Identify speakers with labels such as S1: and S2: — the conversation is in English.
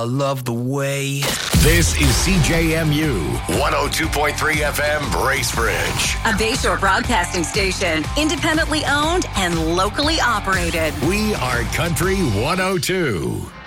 S1: I love the way.
S2: This is CJMU 102.3 FM Bracebridge.
S3: A Bayshore broadcasting station, independently owned and locally operated.
S2: We are Country 102.